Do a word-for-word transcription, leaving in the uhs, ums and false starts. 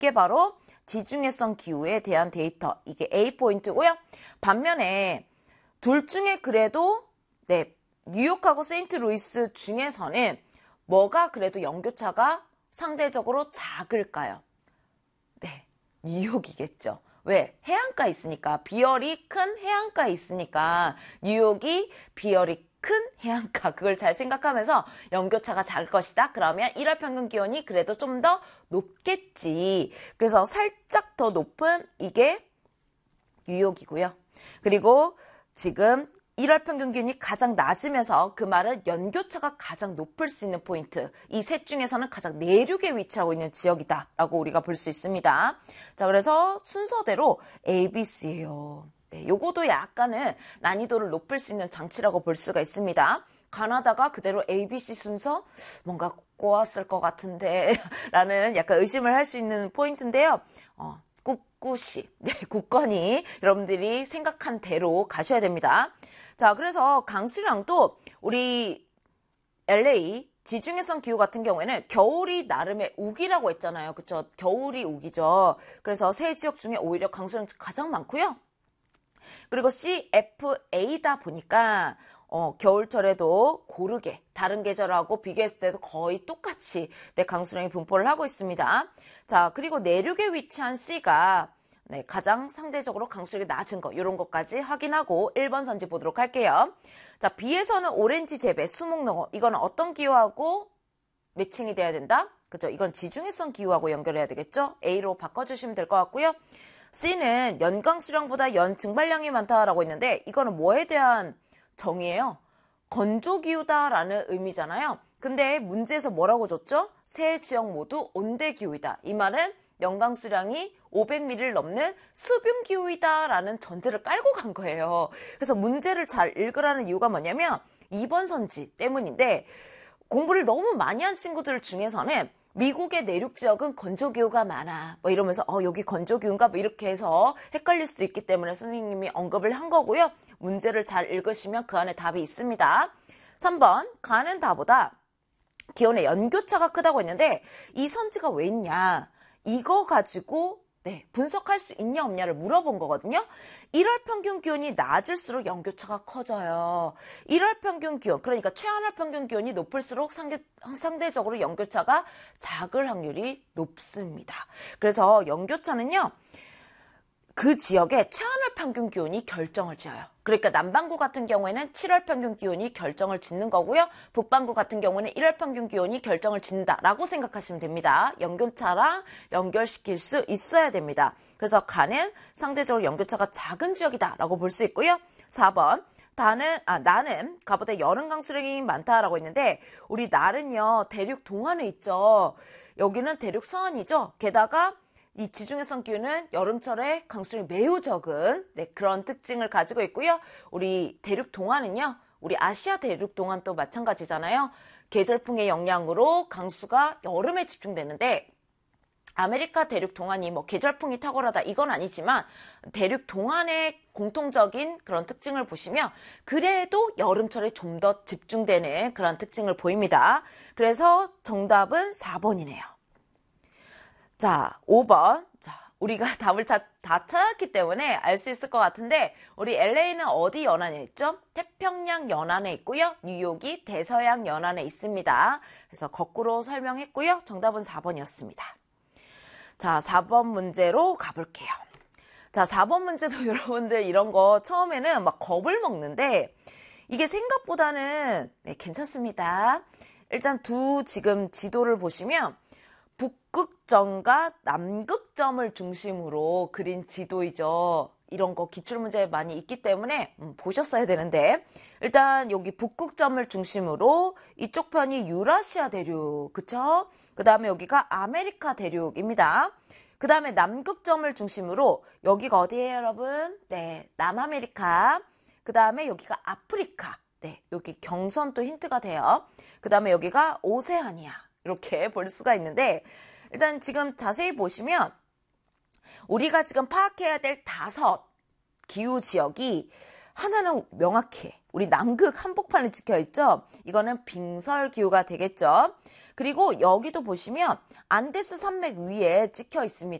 이게 바로 지중해성 기후에 대한 데이터. 이게 A 포인트고요. 반면에 둘 중에 그래도 네, 뉴욕하고 세인트루이스 중에서는 뭐가 그래도 연교차가 상대적으로 작을까요? 네, 뉴욕이겠죠. 왜? 해안가 있으니까. 비열이 큰 해안가 있으니까 뉴욕이 비열이 큰 해안가, 그걸 잘 생각하면서 연교차가 작을 것이다. 그러면 일월 평균 기온이 그래도 좀 더 높겠지. 그래서 살짝 더 높은 이게 뉴욕이고요. 그리고 지금 일월 평균 기온이 가장 낮으면서 그 말은 연교차가 가장 높을 수 있는 포인트. 이 셋 중에서는 가장 내륙에 위치하고 있는 지역이다 라고 우리가 볼 수 있습니다. 자, 그래서 순서대로 A, B, C예요. 네, 요거도 약간은 난이도를 높일 수 있는 장치라고 볼 수가 있습니다. 가나다가 그대로 A, B, C 순서 뭔가 꼬았을 것 같은데 라는 약간 의심을 할 수 있는 포인트인데요. 어, 꿋꿋이, 네, 굳건히 여러분들이 생각한 대로 가셔야 됩니다. 자, 그래서 강수량도 우리 엘에이 지중해성 기후 같은 경우에는 겨울이 나름의 우기라고 했잖아요. 그쵸? 겨울이 우기죠. 그래서 세 지역 중에 오히려 강수량이 가장 많고요. 그리고 씨 에프 에이다 보니까 어, 겨울철에도 고르게 다른 계절하고 비교했을 때도 거의 똑같이 네, 강수량이 분포를 하고 있습니다. 자, 그리고 내륙에 위치한 C가 네, 가장 상대적으로 강수량이 낮은 거, 이런 것까지 확인하고 일 번 선지 보도록 할게요. 자, B에서는 오렌지 재배, 수목농업, 이거는 어떤 기후하고 매칭이 돼야 된다? 그죠? 이건 지중해성 기후하고 연결해야 되겠죠? A로 바꿔주시면 될 것 같고요. C는 연강 수량보다 연 증발량이 많다라고 했는데 이거는 뭐에 대한 정의예요? 건조기후다라는 의미잖아요. 근데 문제에서 뭐라고 줬죠? 세 지역 모두 온대기후이다. 이 말은 연강 수량이 오백 밀리미터를 넘는 수분기후이다라는 전제를 깔고 간 거예요. 그래서 문제를 잘 읽으라는 이유가 뭐냐면 이 번 선지 때문인데 공부를 너무 많이 한 친구들 중에서는 미국의 내륙 지역은 건조기후가 많아. 뭐 이러면서 어 여기 건조기후인가 뭐 이렇게 해서 헷갈릴 수도 있기 때문에 선생님이 언급을 한 거고요. 문제를 잘 읽으시면 그 안에 답이 있습니다. 삼 번 가는 다보다 기온의 연교차가 크다고 했는데 이 선지가 왜 있냐. 이거 가지고 네, 분석할 수 있냐 없냐를 물어본 거거든요. 일월 평균 기온이 낮을수록 연교차가 커져요. 일월 평균 기온, 그러니까 최하늘 평균 기온이 높을수록 상대, 상대적으로 연교차가 작을 확률이 높습니다. 그래서 연교차는요. 그 지역의 최하늘 평균 기온이 결정을 지어요. 그러니까 남반구 같은 경우에는 칠월 평균 기온이 결정을 짓는 거고요. 북반구 같은 경우는 일월 평균 기온이 결정을 짓는다라고 생각하시면 됩니다. 연교차랑 연결시킬 수 있어야 됩니다. 그래서 가는 상대적으로 연교차가 작은 지역이다라고 볼 수 있고요. 사 번 다는, 아, 나는 가보다 여름 강수량이 많다라고 했는데 우리 날은요 대륙 동안에 있죠. 여기는 대륙 서안이죠. 게다가 이 지중해성 기후는 여름철에 강수량이 매우 적은 네, 그런 특징을 가지고 있고요. 우리 대륙 동안은요. 우리 아시아 대륙 동안도 마찬가지잖아요. 계절풍의 영향으로 강수가 여름에 집중되는데 아메리카 대륙 동안이 뭐 계절풍이 탁월하다 이건 아니지만 대륙 동안의 공통적인 그런 특징을 보시면 그래도 여름철에 좀 더 집중되는 그런 특징을 보입니다. 그래서 정답은 사 번이네요. 자, 오 번. 자, 우리가 답을 다, 다 찾았기 때문에 알 수 있을 것 같은데 우리 엘에이는 어디 연안에 있죠? 태평양 연안에 있고요. 뉴욕이 대서양 연안에 있습니다. 그래서 거꾸로 설명했고요. 정답은 사 번이었습니다. 자, 사 번 문제로 가볼게요. 자, 사 번 문제도 여러분들 이런 거 처음에는 막 겁을 먹는데 이게 생각보다는 네, 괜찮습니다. 일단 두 지금 지도를 보시면 북극점과 남극점을 중심으로 그린 지도이죠. 이런 거 기출문제에 많이 있기 때문에 음, 보셨어야 되는데 일단 여기 북극점을 중심으로 이쪽 편이 유라시아 대륙, 그쵸? 그 다음에 여기가 아메리카 대륙입니다. 그 다음에 남극점을 중심으로 여기가 어디예요, 여러분? 네, 남아메리카. 그 다음에 여기가 아프리카. 네, 여기 경선도 힌트가 돼요. 그 다음에 여기가 오세아니아. 이렇게 볼 수가 있는데 일단 지금 자세히 보시면 우리가 지금 파악해야 될 다섯 기후 지역이 하나는 명확히 우리 남극 한복판에 찍혀 있죠. 이거는 빙설 기후가 되겠죠. 그리고 여기도 보시면 안데스 산맥 위에 찍혀 있습니다.